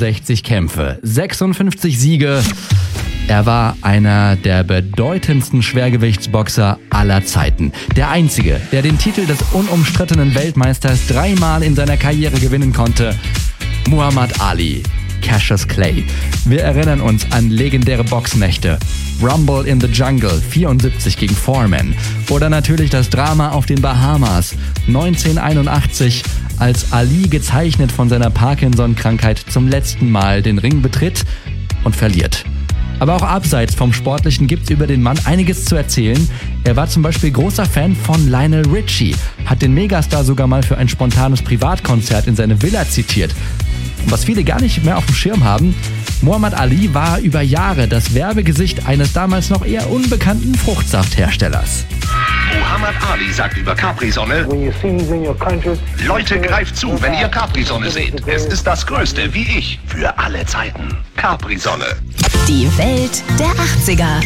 62 Kämpfe, 56 Siege. Er war einer der bedeutendsten Schwergewichtsboxer aller Zeiten. Der einzige, der den Titel des unumstrittenen Weltmeisters 3-mal in seiner Karriere gewinnen konnte. Muhammad Ali, Cassius Clay. Wir erinnern uns an legendäre Boxnächte. Rumble in the Jungle, 74 gegen Foreman. Oder natürlich das Drama auf den Bahamas, 1981, als Ali gezeichnet von seiner Parkinson-Krankheit zum letzten Mal den Ring betritt und verliert. Aber auch abseits vom Sportlichen gibt's über den Mann einiges zu erzählen. Er war zum Beispiel großer Fan von Lionel Richie, hat den Megastar sogar mal für ein spontanes Privatkonzert in seine Villa zitiert. Und was viele gar nicht mehr auf dem Schirm haben, Muhammad Ali war über Jahre das Werbegesicht eines damals noch eher unbekannten Fruchtsaftherstellers. Muhammad Ali sagt über Capri-Sonne: Leute, greift zu, wenn ihr Capri-Sonne seht. Es ist das Größte, wie ich, für alle Zeiten. Capri-Sonne. Die Welt der 80er.